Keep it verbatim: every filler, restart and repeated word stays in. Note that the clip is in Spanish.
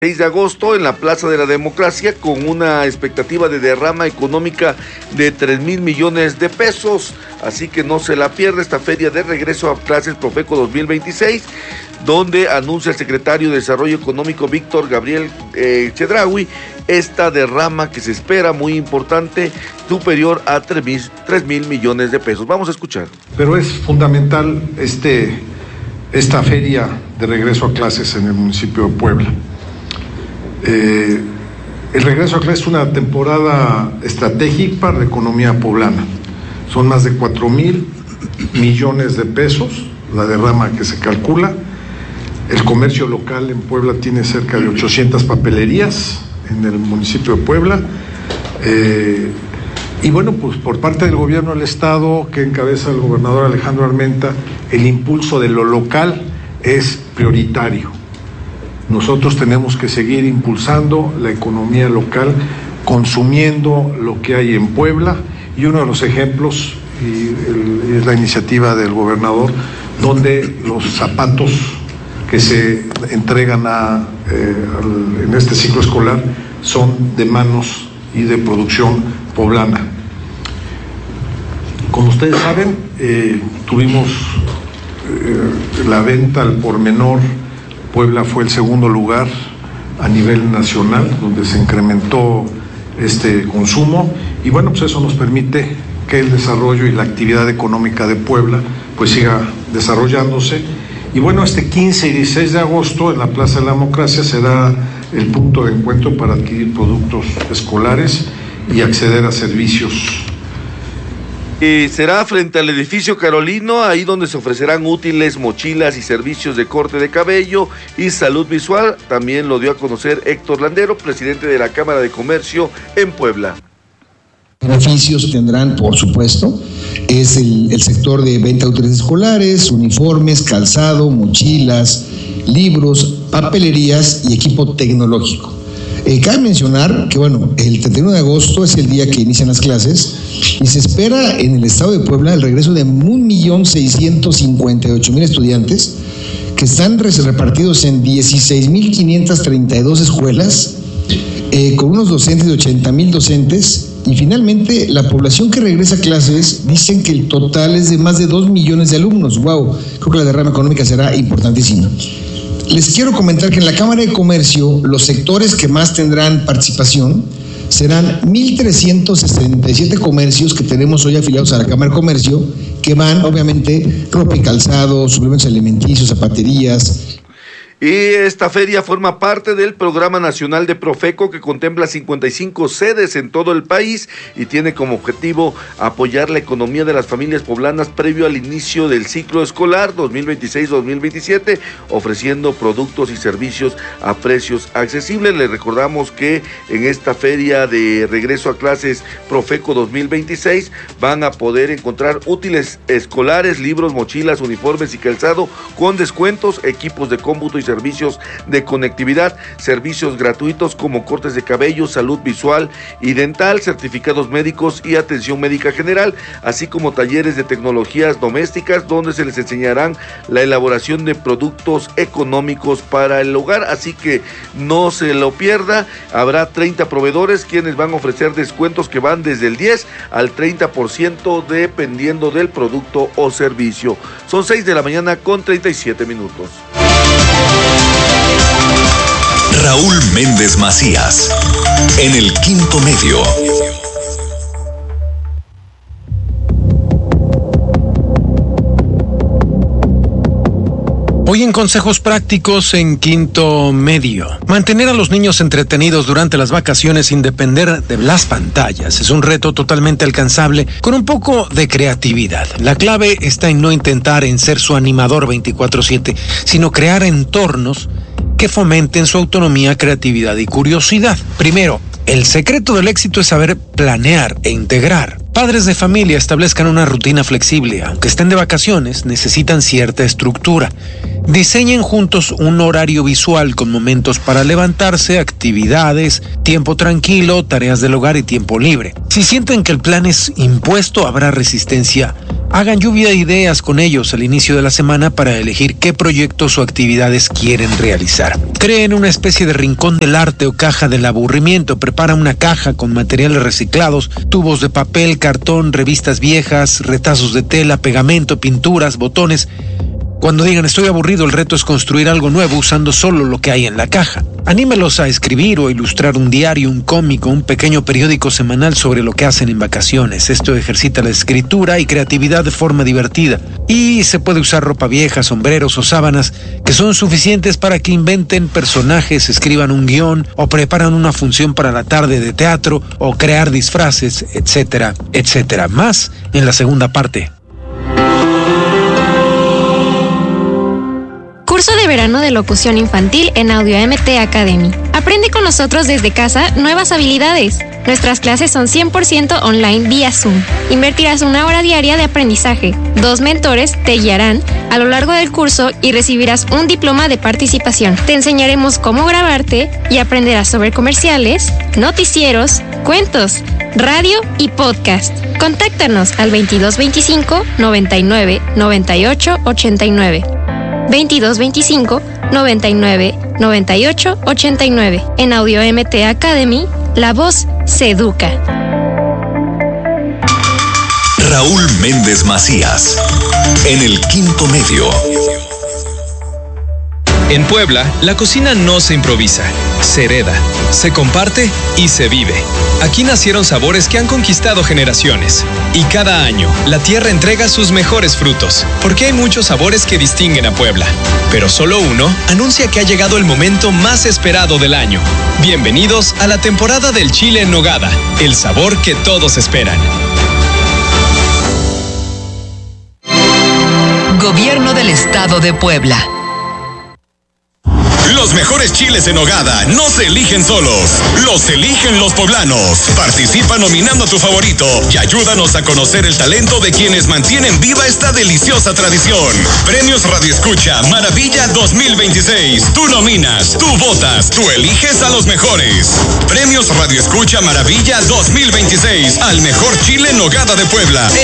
seis de agosto en la Plaza de la Democracia con una expectativa de derrama económica de tres mil millones de pesos, así que no se la pierda esta feria de regreso a clases Profeco dos mil veintiséis, donde anuncia el secretario de Desarrollo Económico Víctor Gabriel eh, Chedraui esta derrama que se espera muy importante, superior a tres mil millones de pesos. Vamos a escuchar. Pero es fundamental este, esta feria de regreso a clases en el municipio de Puebla. Eh, el regreso a clases es una temporada estratégica para la economía poblana. Son más de cuatro mil millones de pesos la derrama que se calcula. El comercio local en Puebla tiene cerca de ochocientas papelerías en el municipio de Puebla. Eh, y bueno, pues por parte del gobierno del estado, que encabeza el gobernador Alejandro Armenta, el impulso de lo local es prioritario. Nosotros tenemos que seguir impulsando la economía local, consumiendo lo que hay en Puebla, y uno de los ejemplos y el, es la iniciativa del gobernador, donde los zapatos que se entregan a, eh, al, en este ciclo escolar son de manos y de producción poblana. Como ustedes saben, eh, tuvimos eh, la venta al por menor. Puebla fue el segundo lugar a nivel nacional, donde se incrementó este consumo, y bueno, pues eso nos permite que el desarrollo y la actividad económica de Puebla pues siga desarrollándose. Y bueno, este quince y dieciséis de agosto en la Plaza de la Democracia será el punto de encuentro para adquirir productos escolares y acceder a servicios. Eh, será frente al edificio Carolino, ahí donde se ofrecerán útiles, mochilas y servicios de corte de cabello y salud visual. También lo dio a conocer Héctor Landero, presidente de la Cámara de Comercio en Puebla. Beneficios tendrán, por supuesto, es el, el sector de venta de útiles escolares, uniformes, calzado, mochilas, libros, papelerías y equipo tecnológico. Eh, cabe mencionar que, bueno, el treinta y uno de agosto es el día que inician las clases y se espera en el estado de Puebla el regreso de un millón seiscientos cincuenta y ocho mil estudiantes que están repartidos en dieciséis mil quinientas treinta y dos escuelas, eh, con unos docentes de ochenta mil docentes. Y finalmente, la población que regresa a clases dicen que el total es de más de dos millones de alumnos. ¡Wow! Creo que la derrama económica será importantísima. Les quiero comentar que en la Cámara de Comercio los sectores que más tendrán participación serán mil trescientos sesenta y siete comercios que tenemos hoy afiliados a la Cámara de Comercio, que van obviamente ropa y calzado, suplementos alimenticios, zapaterías. Y esta feria forma parte del Programa Nacional de Profeco, que contempla cincuenta y cinco sedes en todo el país y tiene como objetivo apoyar la economía de las familias poblanas previo al inicio del ciclo escolar dos mil veintiséis dos mil veintisiete, ofreciendo productos y servicios a precios accesibles. Les recordamos que en esta feria de regreso a clases Profeco dos mil veintiséis van a poder encontrar útiles escolares, libros, mochilas, uniformes y calzado con descuentos, equipos de cómputo y servicios de conectividad, servicios gratuitos como cortes de cabello, salud visual y dental, certificados médicos y atención médica general, así como talleres de tecnologías domésticas donde se les enseñarán la elaboración de productos económicos para el hogar, así que no se lo pierda. Habrá treinta proveedores quienes van a ofrecer descuentos que van desde el diez al treinta por ciento dependiendo del producto o servicio. Son seis de la mañana con treinta y siete minutos. Raúl Méndez Macías, en el Quinto Medio. Hoy en Consejos Prácticos en Quinto Medio. Mantener a los niños entretenidos durante las vacaciones sin depender de las pantallas es un reto totalmente alcanzable con un poco de creatividad. La clave está en no intentar en ser su animador veinticuatro siete, sino crear entornos que fomenten su autonomía, creatividad y curiosidad. Primero, el secreto del éxito es saber planear e integrar. Padres de familia establezcan una rutina flexible. Aunque estén de vacaciones, necesitan cierta estructura. Diseñen juntos un horario visual con momentos para levantarse, actividades, tiempo tranquilo, tareas del hogar y tiempo libre. Si sienten que el plan es impuesto, habrá resistencia. Hagan lluvia de ideas con ellos al inicio de la semana para elegir qué proyectos o actividades quieren realizar. Creen una especie de rincón del arte o caja del aburrimiento. Prepara una caja con materiales reciclados, tubos de papel, cartón, revistas viejas, retazos de tela, pegamento, pinturas, botones. Cuando digan estoy aburrido, el reto es construir algo nuevo usando solo lo que hay en la caja. Anímelos a escribir o ilustrar un diario, un cómic o un pequeño periódico semanal sobre lo que hacen en vacaciones. Esto ejercita la escritura y creatividad de forma divertida. Y se puede usar ropa vieja, sombreros o sábanas que son suficientes para que inventen personajes, escriban un guión o preparan una función para la tarde de teatro o crear disfraces, etcétera, etcétera. Más en la segunda parte. Curso de verano de locución infantil en Audio M T Academy. Aprende con nosotros desde casa nuevas habilidades. Nuestras clases son cien por ciento online vía Zoom. Invertirás una hora diaria de aprendizaje. Dos mentores te guiarán a lo largo del curso y recibirás un diploma de participación. Te enseñaremos cómo grabarte y aprenderás sobre comerciales, noticieros, cuentos, radio y podcast. Contáctanos al veintidós veinticinco noventa y nueve noventa y ocho ochenta y nueve. veintidós veinticinco noventa y nueve noventa y ocho ochenta y nueve. En Audio M T Academy, la voz se educa. Raúl Méndez Macías, en el Quinto Medio. En Puebla, la cocina no se improvisa, se hereda, se comparte y se vive. Aquí nacieron sabores que han conquistado generaciones. Y cada año, la tierra entrega sus mejores frutos, porque hay muchos sabores que distinguen a Puebla. Pero solo uno anuncia que ha llegado el momento más esperado del año. Bienvenidos a la temporada del chile en nogada, el sabor que todos esperan. Gobierno del Estado de Puebla. Los mejores chiles en nogada no se eligen solos, los eligen los poblanos. Participa nominando a tu favorito y ayúdanos a conocer el talento de quienes mantienen viva esta deliciosa tradición. Premios Radio Escucha Maravilla dos mil veintiséis. Tú nominas, tú votas, tú eliges a los mejores. Premios Radio Escucha Maravilla dos mil veintiséis al mejor chile en nogada de Puebla.